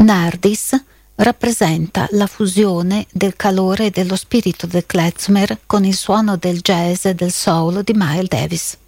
Nardis rappresenta la fusione del calore e dello spirito del klezmer con il suono del jazz e del soul di Miles Davis.